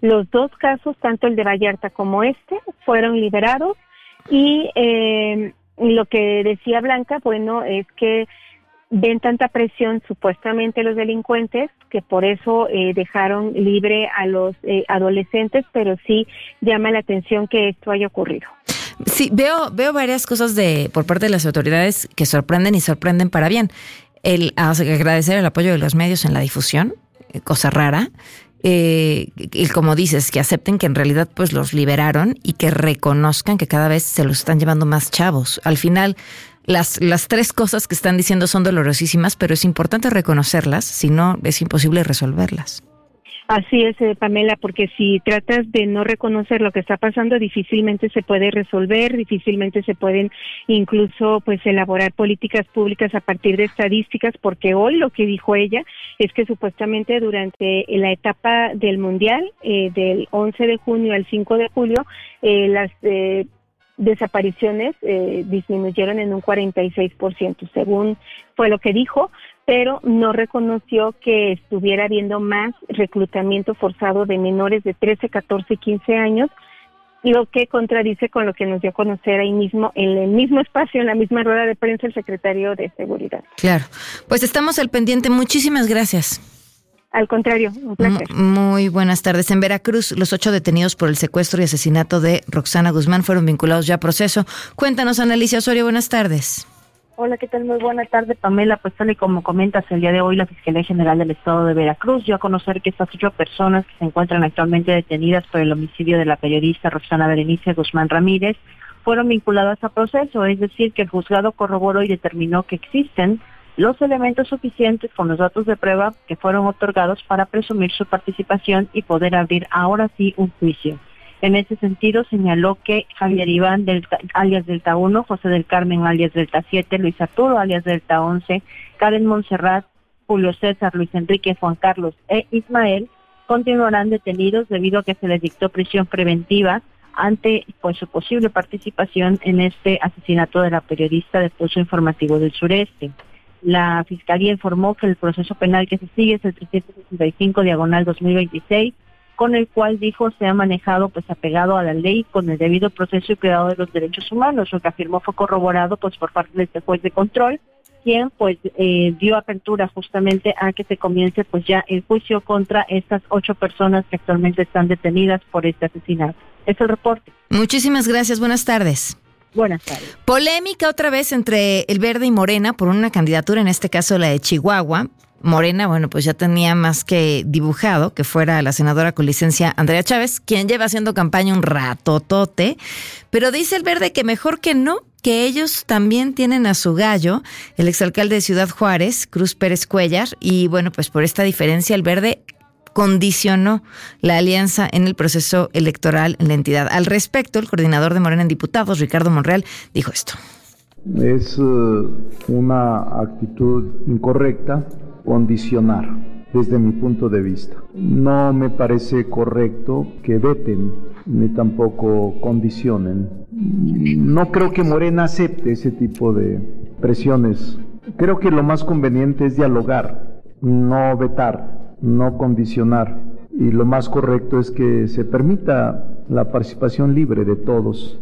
Los dos casos, tanto el de Vallarta como fueron liberados y lo que decía Blanca, bueno, es que ven tanta presión supuestamente los delincuentes que por eso dejaron libre a los adolescentes, pero sí llama la atención que esto haya ocurrido. Sí, veo varias cosas por parte de las autoridades que sorprenden y sorprenden para bien. Agradecer el apoyo de los medios en la difusión, cosa rara. Y como dices, que acepten que en realidad pues los liberaron y que reconozcan que cada vez se los están llevando más chavos. Al final, las tres cosas que están diciendo son dolorosísimas, pero es importante reconocerlas, si no es imposible resolverlas. Así es, Pamela, porque si tratas de no reconocer lo que está pasando, difícilmente se puede resolver, difícilmente se pueden incluso pues elaborar políticas públicas a partir de estadísticas, porque hoy lo que dijo ella es que supuestamente durante la etapa del Mundial, del 11 de junio al 5 de julio, las desapariciones disminuyeron en un 46%, según fue lo que dijo, pero no reconoció que estuviera habiendo más reclutamiento forzado de menores de 13, 14 y 15 años, lo que contradice con lo que nos dio a conocer ahí mismo, en el mismo espacio, en la misma rueda de prensa, el secretario de Seguridad. Claro, pues estamos al pendiente. Muchísimas gracias. Al contrario, un placer. Muy buenas tardes. En Veracruz, los 8 detenidos por el secuestro y asesinato de Roxana Guzmán fueron vinculados ya a proceso. Cuéntanos, Ana Alicia Osorio, buenas tardes. Hola, ¿qué tal? Muy buena tarde, Pamela. Pues tal y como comentas, el día de hoy la Fiscalía General del Estado de Veracruz dio a conocer que estas 8 personas que se encuentran actualmente detenidas por el homicidio de la periodista Roxana Berenice Guzmán Ramírez fueron vinculadas a proceso, es decir, que el juzgado corroboró y determinó que existen los elementos suficientes con los datos de prueba que fueron otorgados para presumir su participación y poder abrir ahora sí un juicio. En ese sentido, señaló que Javier Iván, alias Delta 1, José del Carmen, alias Delta 7, Luis Arturo, alias Delta 11, Karen Montserrat, Julio César, Luis Enrique, Juan Carlos e Ismael, continuarán detenidos debido a que se les dictó prisión preventiva ante pues su posible participación en este asesinato de la periodista de Pulso Informativo del Sureste. La Fiscalía informó que el proceso penal que se sigue es el 365/2026, con el cual dijo se ha manejado pues apegado a la ley con el debido proceso y cuidado de los derechos humanos. Lo que afirmó fue corroborado pues por parte de este juez de control, quien pues dio apertura justamente a que se comience pues ya el juicio contra estas 8 personas que actualmente están detenidas por este asesinato. Es el reporte. Muchísimas gracias, buenas tardes. Buenas tardes. Polémica otra vez entre el Verde y Morena por una candidatura, en este caso la de Chihuahua. Morena, bueno, pues ya tenía más que dibujado que fuera la senadora con licencia Andrea Chávez, quien lleva haciendo campaña un ratotote, pero dice el Verde que mejor que no, que ellos también tienen a su gallo, el exalcalde de Ciudad Juárez, Cruz Pérez Cuellar, y bueno, pues por esta diferencia el Verde condicionó la alianza en el proceso electoral en la entidad. Al respecto, el coordinador de Morena en Diputados, Ricardo Monreal, dijo esto. Es una actitud incorrecta condicionar, desde mi punto de vista. No me parece correcto que veten ni tampoco condicionen. No creo que Morena acepte ese tipo de presiones. Creo que lo más conveniente es dialogar, no vetar, no condicionar. Y lo más correcto es que se permita la participación libre de todos.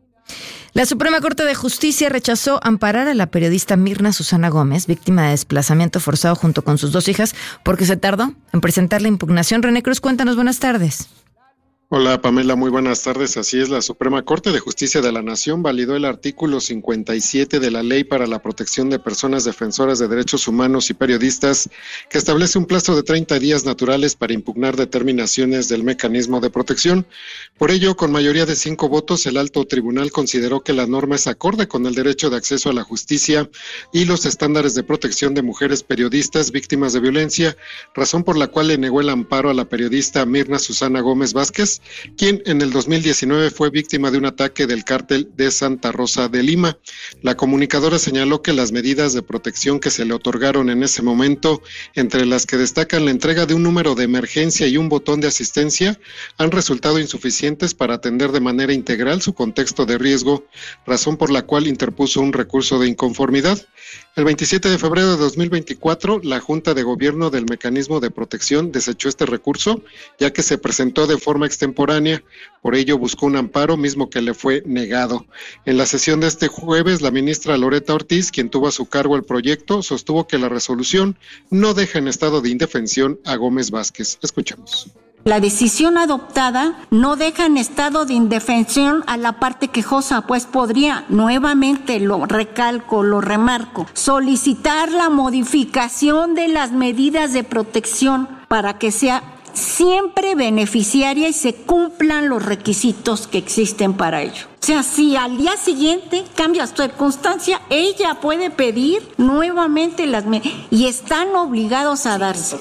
La Suprema Corte de Justicia rechazó amparar a la periodista Mirna Susana Gómez, víctima de desplazamiento forzado junto con sus 2 hijas, porque se tardó en presentar la impugnación. René Cruz, cuéntanos, buenas tardes. Hola Pamela, muy buenas tardes. Así es, la Suprema Corte de Justicia de la Nación validó el artículo 57 de la Ley para la Protección de Personas Defensoras de Derechos Humanos y Periodistas, que establece un plazo de 30 días naturales para impugnar determinaciones del mecanismo de protección. Por ello, con mayoría de 5 votos, el alto tribunal consideró que la norma es acorde con el derecho de acceso a la justicia y los estándares de protección de mujeres periodistas víctimas de violencia, razón por la cual le negó el amparo a la periodista Mirna Susana Gómez Vázquez, quien en el 2019 fue víctima de un ataque del cártel de Santa Rosa de Lima. La comunicadora señaló que las medidas de protección que se le otorgaron en ese momento, entre las que destacan la entrega de un número de emergencia y un botón de asistencia, han resultado insuficientes para atender de manera integral su contexto de riesgo, razón por la cual interpuso un recurso de inconformidad. El 27 de febrero de 2024, la Junta de Gobierno del Mecanismo de Protección desechó este recurso, ya que se presentó de forma extemporánea. Por ello, buscó un amparo, mismo que le fue negado. En la sesión de este jueves, la ministra Loretta Ortiz, quien tuvo a su cargo el proyecto, sostuvo que la resolución no deja en estado de indefensión a Gómez Vázquez. Escuchemos. La decisión adoptada no deja en estado de indefensión a la parte quejosa, pues podría, nuevamente lo recalco, lo remarco, solicitar la modificación de las medidas de protección para que sea siempre beneficiaria y se cumplan los requisitos que existen para ello. O sea, si al día siguiente cambia su circunstancia, ella puede pedir nuevamente las medidas y están obligados a darse.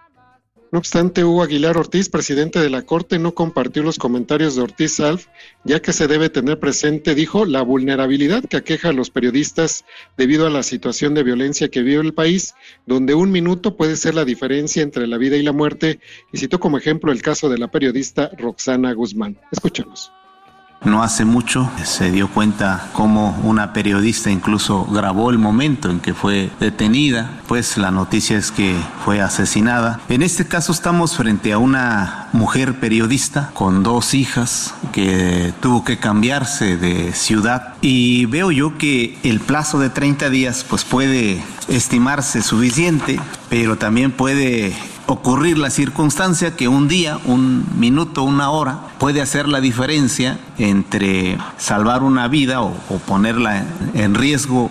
No obstante, Hugo Aguilar Ortiz, presidente de la Corte, no compartió los comentarios de Ortiz Alf, ya que se debe tener presente, dijo, la vulnerabilidad que aqueja a los periodistas debido a la situación de violencia que vive el país, donde un minuto puede ser la diferencia entre la vida y la muerte, y citó como ejemplo el caso de la periodista Roxana Guzmán. Escuchemos. No hace mucho se dio cuenta cómo una periodista incluso grabó el momento en que fue detenida, pues la noticia es que fue asesinada. En este caso estamos frente a una mujer periodista con 2 hijas que tuvo que cambiarse de ciudad y veo yo que el plazo de 30 días pues puede estimarse suficiente, pero también puede ocurrir la circunstancia que un día, un minuto, una hora puede hacer la diferencia entre salvar una vida o ponerla en riesgo.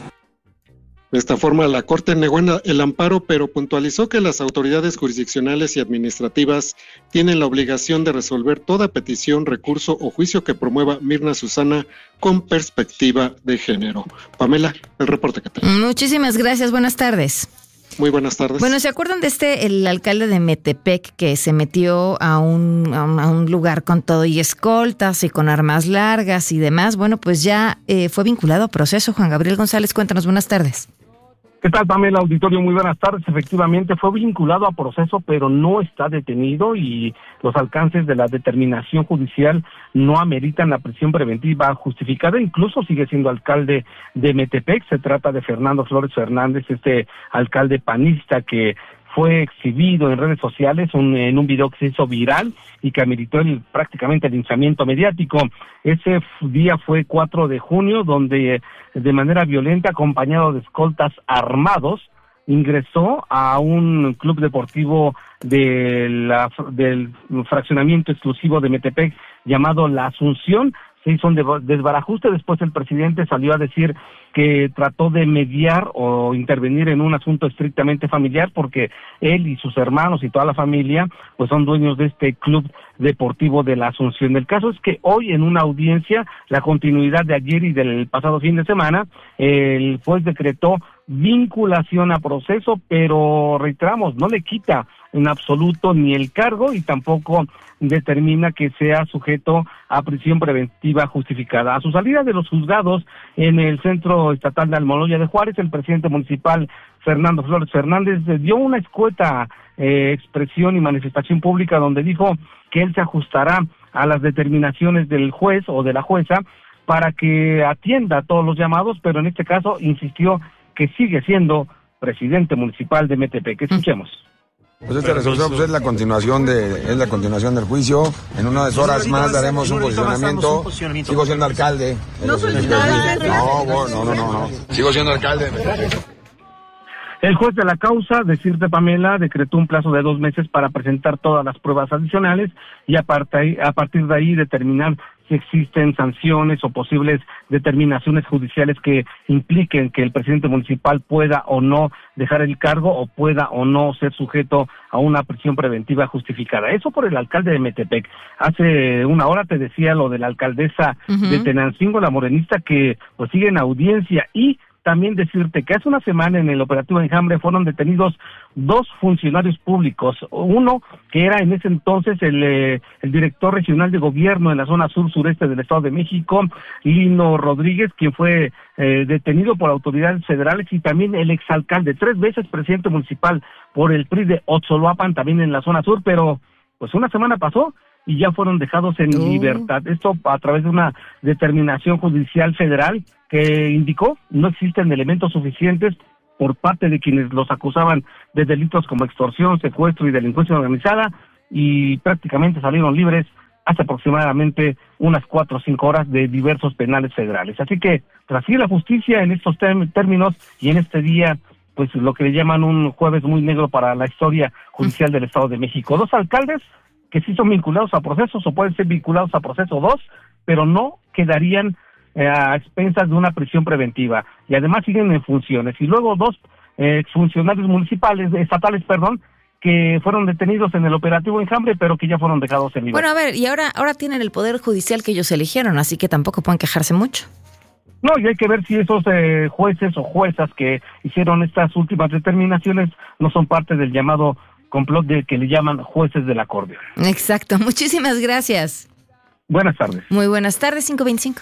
De esta forma, la Corte negó el amparo, pero puntualizó que las autoridades jurisdiccionales y administrativas tienen la obligación de resolver toda petición, recurso o juicio que promueva Mirna Susana con perspectiva de género. Pamela, el reporte que tenemos. Muchísimas gracias, buenas tardes. Muy buenas tardes. Bueno, ¿se acuerdan de el alcalde de Metepec que se metió a un lugar con todo y escoltas y con armas largas y demás? Bueno, pues ya fue vinculado a proceso. Juan Gabriel González, cuéntanos, buenas tardes. ¿Qué tal, Pamela? Auditorio, muy buenas tardes. Efectivamente, fue vinculado a proceso, pero no está detenido y los alcances de la determinación judicial no ameritan la prisión preventiva justificada. Incluso sigue siendo alcalde de Metepec. Se trata de Fernando Flores Fernández, este alcalde panista que fue exhibido en redes sociales en un video que se hizo viral y que ameritó prácticamente el linchamiento mediático. Ese día fue 4 de junio, donde de manera violenta, acompañado de escoltas armados, ingresó a un club deportivo del fraccionamiento exclusivo de Metepec llamado La Asunción. Se hizo un desbarajuste, después el presidente salió a decir que trató de mediar o intervenir en un asunto estrictamente familiar porque él y sus hermanos y toda la familia pues son dueños de este club deportivo de La Asunción. El caso es que hoy en una audiencia, la continuidad de ayer y del pasado fin de semana, el juez decretó vinculación a proceso, pero reiteramos, no le quita en absoluto ni el cargo y tampoco determina que sea sujeto a prisión preventiva justificada. A su salida de los juzgados en el Centro Estatal de Almoloya de Juárez, el presidente municipal Fernando Flores Fernández dio una escueta expresión y manifestación pública donde dijo que él se ajustará a las determinaciones del juez o de la jueza para que atienda a todos los llamados, pero en este caso insistió que sigue siendo presidente municipal de Metepec. Escuchemos. Pues esta resolución es la continuación del juicio. En unas horas más daremos un posicionamiento. Sigo siendo alcalde. No. Sigo siendo alcalde. El juez de la causa, decirte Pamela, decretó un plazo de 2 meses para presentar todas las pruebas adicionales y a partir de ahí determinar si existen sanciones o posibles determinaciones judiciales que impliquen que el presidente municipal pueda o no dejar el cargo o pueda o no ser sujeto a una prisión preventiva justificada. Eso por el alcalde de Metepec. Hace una hora te decía lo de la alcaldesa de Tenancingo, la morenista, que pues sigue en audiencia. Y también decirte que hace una semana en el operativo Enjambre fueron detenidos 2 funcionarios públicos. Uno que era en ese entonces el director regional de gobierno en la zona sur-sureste del Estado de México, Lino Rodríguez, quien fue detenido por autoridades federales, y también el exalcalde, 3 veces presidente municipal por el PRI de Otzoloapan, también en la zona sur, pero pues una semana pasó y ya fueron dejados en libertad. Esto a través de una determinación judicial federal que indicó no existen elementos suficientes por parte de quienes los acusaban de delitos como extorsión, secuestro y delincuencia organizada, y prácticamente salieron libres hace aproximadamente unas 4 o 5 horas de diversos penales federales. Así que trasciende la justicia en estos términos y en este día, pues lo que le llaman un jueves muy negro para la historia judicial del Estado de México. 2 alcaldes que sí son vinculados a procesos o pueden ser vinculados a proceso 2, pero no quedarían a expensas de una prisión preventiva, y además siguen en funciones. Y luego 2 exfuncionarios estatales, que fueron detenidos en el operativo Enjambre, pero que ya fueron dejados en libertad. Bueno, a ver, y ahora tienen el poder judicial que ellos eligieron, así que tampoco pueden quejarse mucho. No, y hay que ver si esos jueces o juezas que hicieron estas últimas determinaciones no son parte del llamado complot de que le llaman jueces del acordeón. Exacto, muchísimas gracias. Buenas tardes. Muy buenas tardes, 5:25.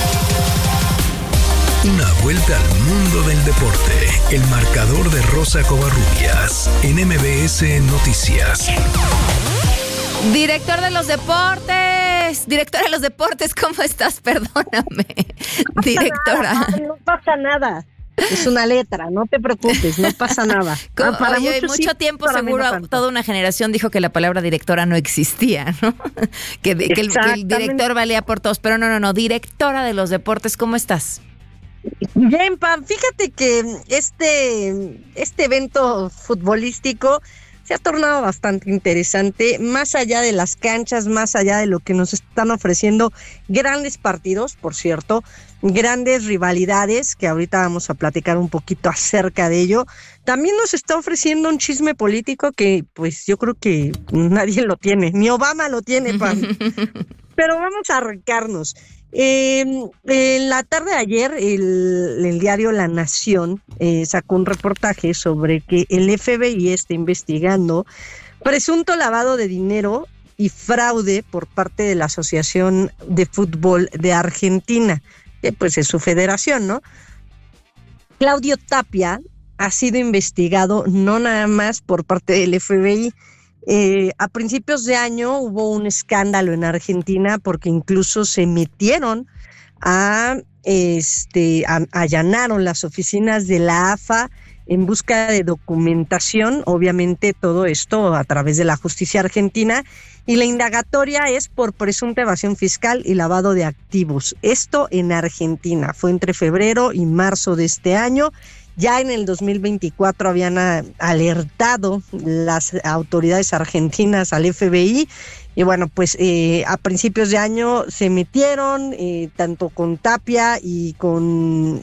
Una vuelta al mundo del deporte. El marcador de Rosa Covarrubias en MBS Noticias. Directora de los deportes, ¿cómo estás? Perdóname. Directora. No pasa nada. Es una letra, no te preocupes, no pasa nada. Oye, mucho tiempo seguro toda una generación dijo que la palabra directora no existía, ¿no? que el director valía por todos, pero no, directora de los deportes, ¿cómo estás? Bien, Pam, fíjate que este evento futbolístico se ha tornado bastante interesante, más allá de las canchas, más allá de lo que nos están ofreciendo grandes partidos, por cierto, grandes rivalidades, que ahorita vamos a platicar un poquito acerca de ello. También nos está ofreciendo un chisme político que pues yo creo que nadie lo tiene, ni Obama lo tiene, Pam. Pero vamos a arrancarnos. En la tarde de ayer el diario La Nación sacó un reportaje sobre que el FBI está investigando presunto lavado de dinero y fraude por parte de la Asociación de Fútbol de Argentina, que pues es su federación, ¿no? Claudio Tapia ha sido investigado no nada más por parte del FBI. A principios de año hubo un escándalo en Argentina porque incluso se metieron allanaron las oficinas de la AFA en busca de documentación, obviamente todo esto a través de la justicia argentina, y la indagatoria es por presunta evasión fiscal y lavado de activos. Esto en Argentina, fue entre febrero y marzo de este año. Ya en el 2024 habían alertado las autoridades argentinas al FBI y bueno, pues a principios de año se metieron tanto con Tapia y con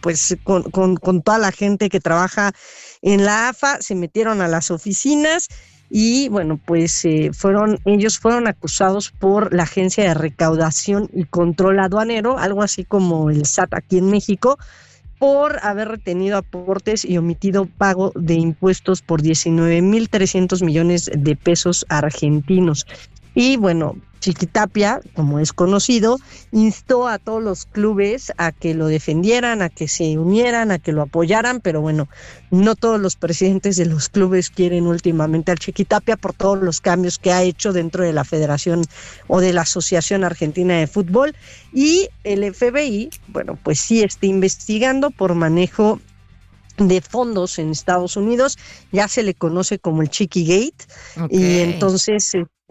toda la gente que trabaja en la AFA, se metieron a las oficinas y bueno, pues ellos fueron acusados por la Agencia de Recaudación y Control Aduanero, algo así como el SAT aquí en México, por haber retenido aportes y omitido pago de impuestos por 19,300 millones de pesos argentinos. Y bueno, Chiquitapia, como es conocido, instó a todos los clubes a que lo defendieran, a que se unieran, a que lo apoyaran, pero bueno, no todos los presidentes de los clubes quieren últimamente al Chiquitapia por todos los cambios que ha hecho dentro de la Federación o de la Asociación Argentina de Fútbol. Y el FBI, bueno, pues sí está investigando por manejo de fondos en Estados Unidos, ya se le conoce como el Chiquigate, okay. Y entonces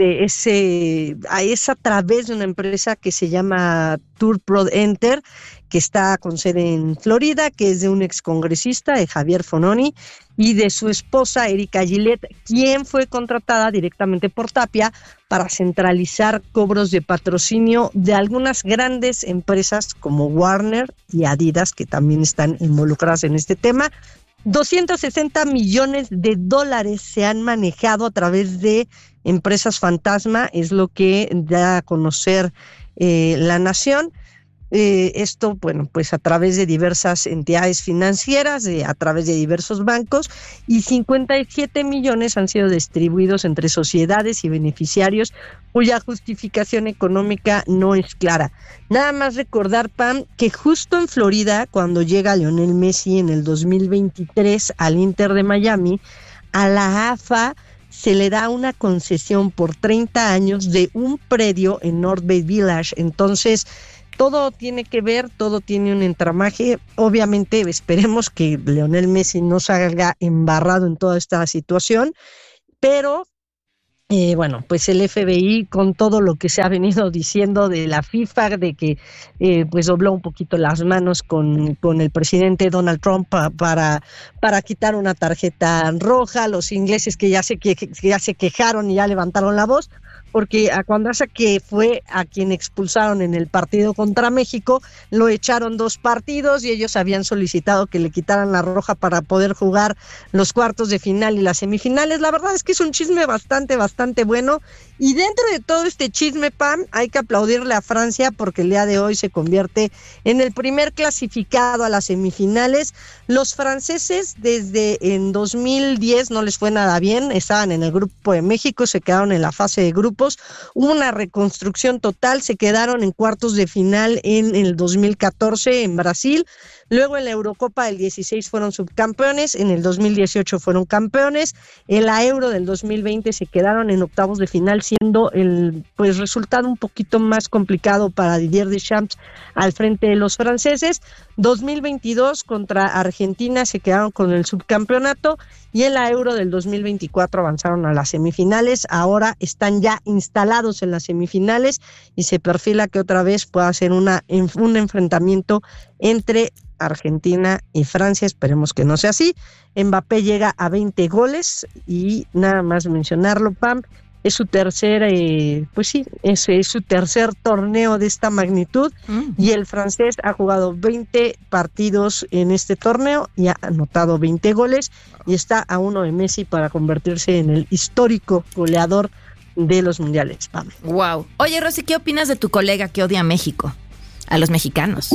es a través de una empresa que se llama Tour Pro Enter, que está con sede en Florida, que es de un excongresista, de Javier Fononi, y de su esposa Erika Gillette, quien fue contratada directamente por Tapia para centralizar cobros de patrocinio de algunas grandes empresas como Warner y Adidas, que también están involucradas en este tema. 260 millones de dólares se han manejado a través de empresas fantasma, es lo que da a conocer La Nación. Esto, bueno, pues a través de diversas entidades financieras, a través de diversos bancos, y 57 millones han sido distribuidos entre sociedades y beneficiarios cuya justificación económica no es clara. Nada más recordar, Pam, que justo en Florida, cuando llega Lionel Messi en el 2023 al Inter de Miami, a la AFA se le da una concesión por 30 años de un predio en North Bay Village. Entonces, todo tiene que ver, todo tiene un entramaje. Obviamente esperemos que Lionel Messi no salga embarrado en toda esta situación, pero bueno, pues el FBI, con todo lo que se ha venido diciendo de la FIFA, de que pues dobló un poquito las manos con el presidente Donald Trump para quitar una tarjeta roja, los ingleses que ya se quejaron y ya levantaron la voz, porque a Cuandasa, que fue a quien expulsaron en el partido contra México, lo echaron 2 partidos y ellos habían solicitado que le quitaran la roja para poder jugar los cuartos de final y las semifinales. La verdad es que es un chisme bastante bueno, y dentro de todo este chisme, Pam, hay que aplaudirle a Francia porque el día de hoy se convierte en el primer clasificado a las semifinales. Los franceses desde en 2010 no les fue nada bien, estaban en el grupo de México, se quedaron en la fase de grupos. Hubo una reconstrucción total, se quedaron en cuartos de final en el 2014 en Brasil, luego en la Eurocopa del 16 fueron subcampeones, en el 2018 fueron campeones, en la Euro del 2020 se quedaron en octavos de final, siendo el pues resultado un poquito más complicado para Didier Deschamps al frente de los franceses. 2022 contra Argentina se quedaron con el subcampeonato, y en la Euro del 2024 avanzaron a las semifinales. Ahora están ya instalados en las semifinales y se perfila que otra vez pueda ser un enfrentamiento entre Argentina y Francia. Esperemos que no sea así. Mbappé llega a 20 goles y nada más mencionarlo, Pam, es su tercer, es su tercer torneo de esta magnitud, y el francés ha jugado 20 partidos en este torneo y ha anotado 20 goles y está a 1 de Messi para convertirse en el histórico goleador de los mundiales. Pam. Wow. Oye, Rosy, ¿qué opinas de tu colega que odia a México? A los mexicanos.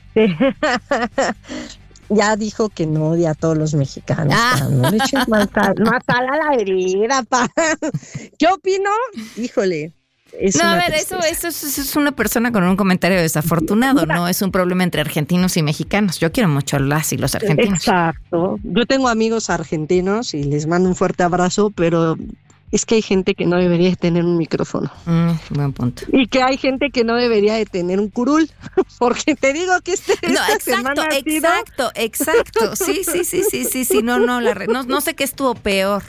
Ya dijo que no odia a todos los mexicanos. No le eches más sal a la herida, pa. ¿Qué opino? Híjole. No, a ver, eso es una persona con un comentario desafortunado, no es un problema entre argentinos y mexicanos. Yo quiero mucho a las y los argentinos. Exacto. Yo tengo amigos argentinos y les mando un fuerte abrazo, pero es que hay gente que no debería de tener un micrófono. Buen punto. Y que hay gente que no debería de tener un curul, porque te digo que esta semana ha sido... Exacto. Sí. No sé qué estuvo peor.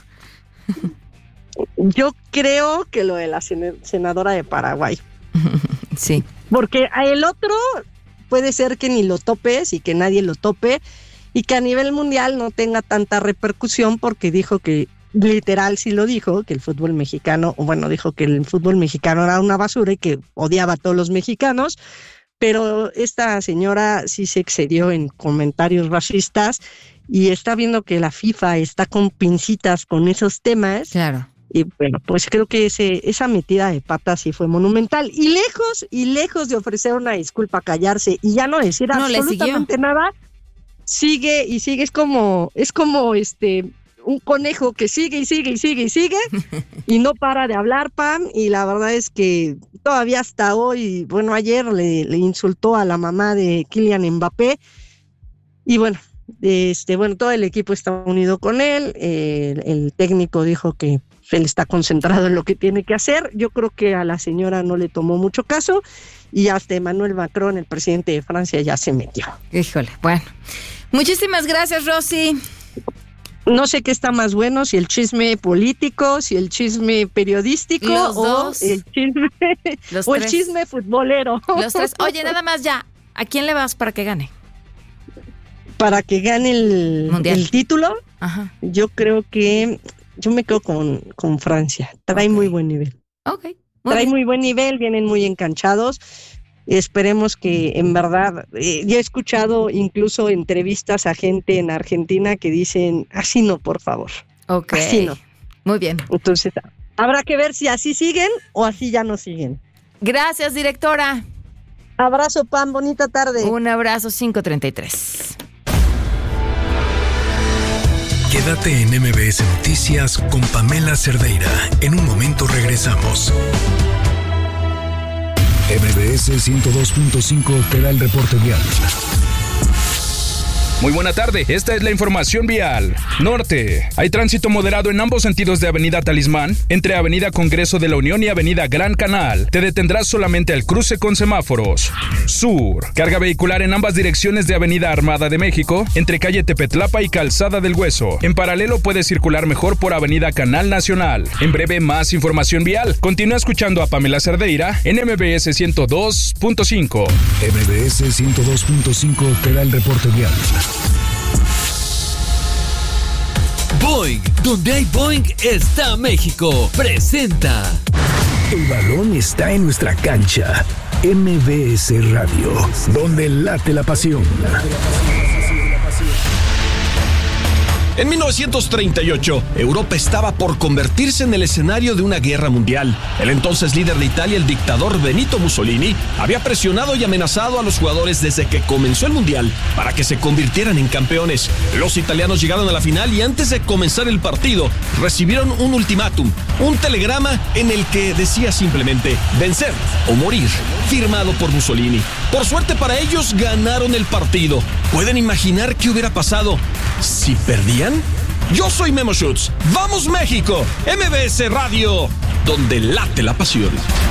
Yo creo que lo de la senadora de Paraguay. Sí. Porque a el otro puede ser que ni lo topes y que nadie lo tope, y que a nivel mundial no tenga tanta repercusión, porque dijo que, literal sí lo dijo, que el fútbol mexicano, dijo que el fútbol mexicano era una basura y que odiaba a todos los mexicanos, pero esta señora sí se excedió en comentarios racistas y está viendo que la FIFA está con pincitas con esos temas. Claro. Y bueno, pues creo que esa metida de patas sí fue monumental. Y lejos de ofrecer una disculpa, callarse y ya no decir absolutamente nada, sigue, es como un conejo que sigue y no para de hablar, Pam, y la verdad es que todavía hasta hoy, ayer le insultó a la mamá de Kylian Mbappé, y todo el equipo está unido con él. El técnico dijo que él está concentrado en lo que tiene que hacer. Yo creo que a la señora no le tomó mucho caso, y hasta Emmanuel Macron, el presidente de Francia, ya se metió. Híjole, bueno. Muchísimas gracias, Rosy. No sé qué está más bueno, si el chisme político, si el chisme periodístico, los dos. El chisme el chisme futbolero. Los tres. Oye, nada más ya, ¿a quién le vas para que gane? Para que gane el título. Ajá. Yo creo que yo me quedo con Francia. Trae muy buen nivel. Okay. Trae muy buen nivel, vienen muy enganchados. Esperemos que en verdad, yo he escuchado incluso entrevistas a gente en Argentina que dicen, así no, por favor. Okay. Así no. Muy bien. Entonces, habrá que ver si así siguen o así ya no siguen. Gracias, directora. Abrazo, Pam, bonita tarde. Un abrazo, 5:33. Quédate en MBS Noticias con Pamela Cerdeira. En un momento regresamos. MBS 102.5 te da el reporte vial. Muy buena tarde, esta es la información vial. Norte, hay tránsito moderado en ambos sentidos de Avenida Talismán, entre Avenida Congreso de la Unión y Avenida Gran Canal. Te detendrás solamente al cruce con semáforos. Sur, carga vehicular en ambas direcciones de Avenida Armada de México, entre calle Tepetlapa y Calzada del Hueso. En paralelo puedes circular mejor por Avenida Canal Nacional. En breve, más información vial. Continúa escuchando a Pamela Cerdeira en MBS 102.5. MBS 102.5 te da el reporte vial. Boing, donde hay Boing está México. Presenta. El balón está en nuestra cancha. MBS Radio, donde late la pasión. En 1938, Europa estaba por convertirse en el escenario de una guerra mundial. El entonces líder de Italia, el dictador Benito Mussolini, había presionado y amenazado a los jugadores desde que comenzó el mundial para que se convirtieran en campeones. Los italianos llegaron a la final y antes de comenzar el partido, recibieron un ultimátum, un telegrama en el que decía simplemente vencer o morir, firmado por Mussolini. Por suerte para ellos, ganaron el partido. ¿Pueden imaginar qué hubiera pasado si perdían? Yo soy Memo Schutz. ¡Vamos México! MBS Radio, donde late la pasión.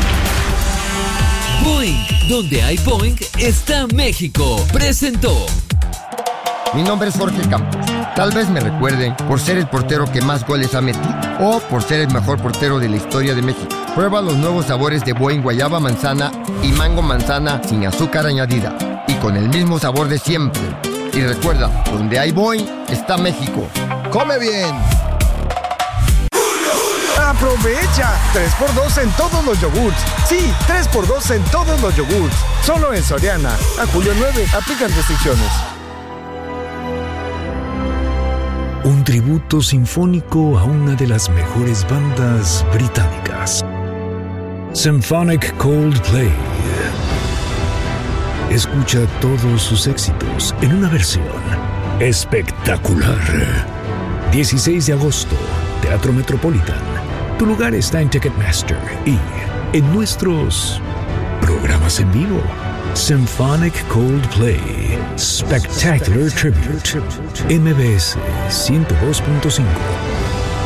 Boing, donde hay Boing está México. Presentó. Mi nombre es Jorge Campos. Tal vez me recuerden por ser el portero que más goles ha metido o por ser el mejor portero de la historia de México. Prueba los nuevos sabores de Boing guayaba manzana y mango manzana sin azúcar añadida y con el mismo sabor de siempre. Y recuerda, donde hay Boing está México. ¡Come bien! ¡Aprovecha! 3x2 en todos los yogurts. Sí, 3x2 en todos los yogurts. Solo en Soriana. A julio 9, aplican restricciones. Un tributo sinfónico a una de las mejores bandas británicas. Symphonic Coldplay. Escucha todos sus éxitos en una versión espectacular. 16 de agosto, Teatro Metropolitan. Tu lugar está en Ticketmaster y en nuestros programas en vivo. Symphonic Coldplay Spectacular Tribute. MBS 102.5.